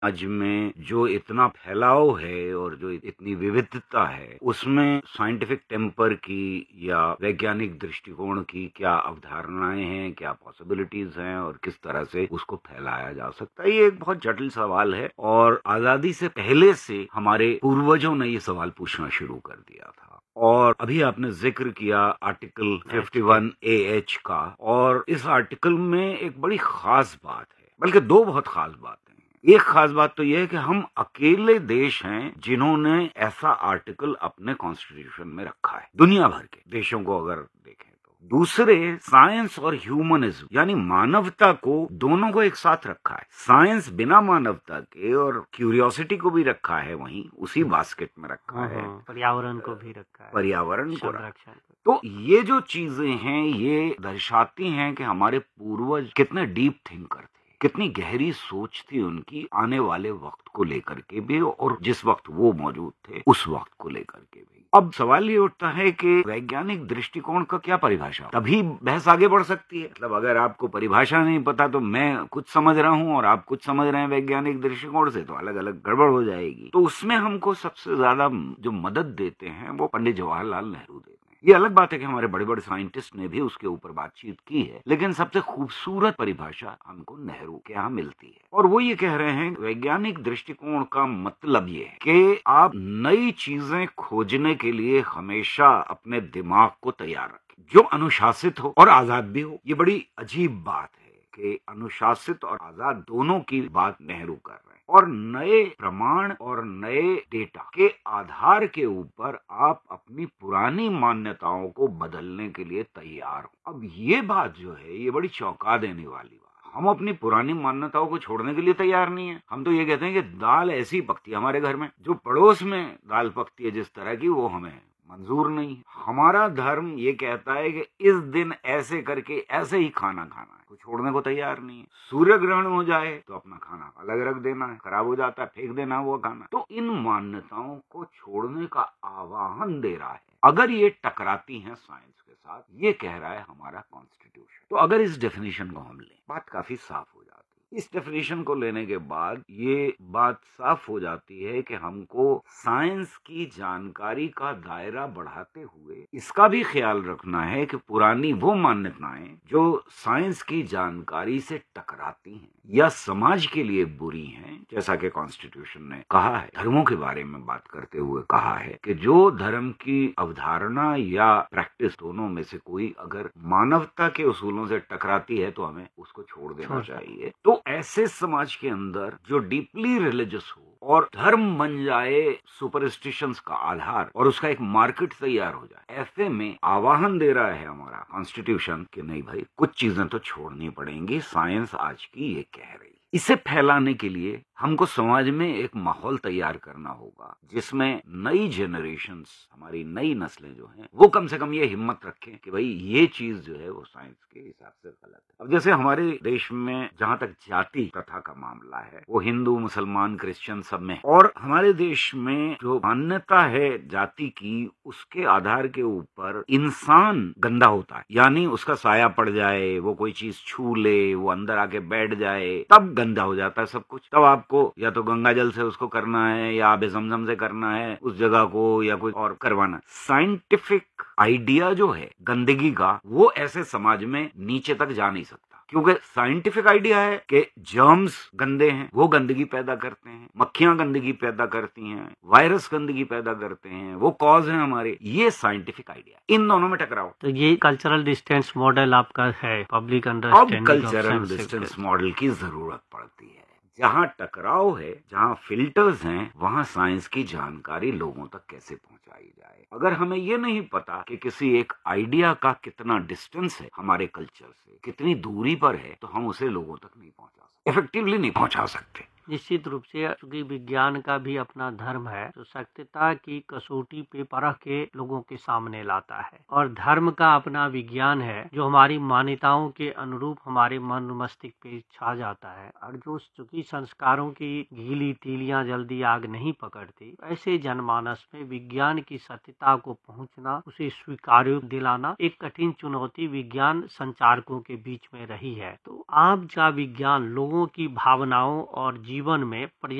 आज में जो इतना फैलाव है और जो इतनी विविधता है, उसमें साइंटिफिक टेम्पर की या वैज्ञानिक दृष्टिकोण की क्या अवधारणाएं हैं, क्या पॉसिबिलिटीज हैं और किस तरह से उसको फैलाया जा सकता है, ये एक बहुत जटिल सवाल है। और आजादी से पहले से हमारे पूर्वजों ने ये सवाल पूछना शुरू कर दिया था। और अभी आपने जिक्र किया आर्टिकल 51 AH का, और इस आर्टिकल में एक बड़ी खास बात है, बल्कि दो बहुत खास बातें हैं। एक खास बात तो यह है कि हम अकेले देश हैं जिन्होंने ऐसा आर्टिकल अपने कॉन्स्टिट्यूशन में रखा है, दुनिया भर के देशों को अगर देखें तो। दूसरे, साइंस और ह्यूमनिज्म यानी मानवता को, दोनों को एक साथ रखा है। साइंस बिना मानवता के और क्यूरियोसिटी को भी रखा है, वहीं उसी बास्केट में रखा है, पर्यावरण को भी रखा है, पर्यावरण को रखा है। तो ये जो चीजें हैं ये दर्शाती हैं कि हमारे पूर्वज कितने डीप थिंकर थे, कितनी गहरी सोच थी उनकी आने वाले वक्त को लेकर के भी और जिस वक्त वो मौजूद थे उस वक्त को लेकर के भी। अब सवाल ये उठता है कि वैज्ञानिक दृष्टिकोण का क्या परिभाषा, तभी बहस आगे बढ़ सकती है। मतलब अगर आपको परिभाषा नहीं पता तो मैं कुछ समझ रहा हूं और आप कुछ समझ रहे हैं वैज्ञानिक दृष्टिकोण से, तो अलग अलग गड़बड़ हो जाएगी। तो उसमें हमको सबसे ज्यादा जो मदद देते हैं वो पंडित जवाहरलाल नेहरू देते हैं। ये अलग बात है कि हमारे बड़े बड़े साइंटिस्ट ने भी उसके ऊपर बातचीत की है, लेकिन सबसे खूबसूरत परिभाषा हमको नेहरू के यहाँ मिलती है। और वो ये कह रहे हैं वैज्ञानिक दृष्टिकोण का मतलब ये है कि आप नई चीजें खोजने के लिए हमेशा अपने दिमाग को तैयार रखें, जो अनुशासित हो और आजाद भी हो। ये बड़ी अजीब बात है कि अनुशासित और आजाद दोनों की बात नेहरू कर रहे हैं, और नए प्रमाण और नए डेटा के आधार के ऊपर आप अपनी पुरानी मान्यताओं को बदलने के लिए तैयार हो। अब ये बात जो है ये बड़ी चौंका देने वाली बात। हम अपनी पुरानी मान्यताओं को छोड़ने के लिए तैयार नहीं है। हम तो ये कहते हैं कि दाल ऐसी पकती है हमारे घर में, जो पड़ोस में दाल पकती है जिस तरह की, वो हमें मंजूर नहीं। हमारा धर्म ये कहता है कि इस दिन ऐसे करके ऐसे ही खाना खाना है, कुछ छोड़ने को तैयार नहीं है। सूर्य ग्रहण हो जाए तो अपना खाना अलग रख देना है, खराब हो जाता है फेंक देना वो खाना। तो इन मान्यताओं को छोड़ने का आह्वान दे रहा है। अगर ये टकराती हैं साइंस के साथ, ये कह रहा है हमारा कॉन्स्टिट्यूशन। तो अगर इस डेफिनेशन को हम लें, बात काफी साफ हो जाती है। इस डेफिनेशन को लेने के बाद ये बात साफ हो जाती है कि हमको साइंस की जानकारी का दायरा बढ़ाते हुए इसका भी ख्याल रखना है कि पुरानी वो मान्यताएं जो साइंस की जानकारी से टकराती हैं या समाज के लिए बुरी हैं, जैसा कि कॉन्स्टिट्यूशन ने कहा है, धर्मों के बारे में बात करते हुए कहा है कि जो धर्म की अवधारणा या प्रैक्टिस दोनों में से कोई अगर मानवता के उसूलों से टकराती है तो हमें उसको छोड़ देना चाहिए। तो ऐसे समाज के अंदर जो डीपली रिलीजियस हो और धर्म बन जाए सुपरस्टिशंस का आधार और उसका एक मार्केट तैयार हो जाए, ऐसे में आवाहन दे रहा है हमारा कॉन्स्टिट्यूशन कि नहीं भाई, कुछ चीजें तो छोड़नी पड़ेंगी, साइंस आज की ये कह रही। इसे फैलाने के लिए हमको समाज में एक माहौल तैयार करना होगा जिसमें नई जनरेशन्स, हमारी नई नस्लें जो हैं, वो कम से कम ये हिम्मत रखें कि भाई ये चीज जो है वो साइंस के हिसाब से गलत है। अब जैसे हमारे देश में जहां तक जाति प्रथा का मामला है, वो हिंदू मुसलमान क्रिश्चियन सब में, और हमारे देश में जो मान्यता है जाति की, उसके आधार के ऊपर इंसान गंदा होता है, यानी उसका साया पड़ जाए, वो कोई चीज छू ले, वो अंदर आके बैठ जाए, तब गंदा हो जाता है सब कुछ। तब आपको या तो गंगा जल से उसको करना है या आबे ज़मज़म से करना है उस जगह को, या कुछ और करवाना। साइंटिफिक आइडिया जो है गंदगी का, वो ऐसे समाज में नीचे तक जा नहीं सकता, क्योंकि साइंटिफिक आइडिया है कि जर्म्स गंदे हैं, वो गंदगी पैदा करते हैं, मक्खियां गंदगी पैदा करती हैं, वायरस गंदगी पैदा करते हैं, वो कॉज है हमारे। ये साइंटिफिक आइडिया, इन दोनों में टकराव। तो ये कल्चरल डिस्टेंस मॉडल आपका है, पब्लिक अंडरस्टैंडिंग। अब कल्चरल डिस्टेंस मॉडल की जरूरत पड़ती है। जहाँ टकराव है, जहाँ फिल्टर्स हैं, वहाँ साइंस की जानकारी लोगों तक कैसे पहुंचाई जाए। अगर हमें ये नहीं पता कि किसी एक आइडिया का कितना डिस्टेंस है हमारे कल्चर से, कितनी दूरी पर है, तो हम उसे लोगों तक नहीं पहुंचा सकते, इफेक्टिवली नहीं पहुंचा सकते। निश्चित रूप से, क्योंकि विज्ञान का भी अपना धर्म है जो सत्यता की कसौटी पे परख के लोगों के सामने लाता है, और धर्म का अपना विज्ञान है जो हमारी मान्यताओं के अनुरूप हमारे मन मस्तिष्क पे छा जाता है, और जो चूंकि संस्कारों की गीली तीलियां जल्दी आग नहीं पकड़ती, ऐसे जनमानस में विज्ञान की सत्यता को पहुंचना, उसे स्वीकार्य दिलाना एक कठिन चुनौती विज्ञान संचारकों के बीच में रही है। तो आज का विज्ञान लोगों की भावनाओं और जीवन जीवन में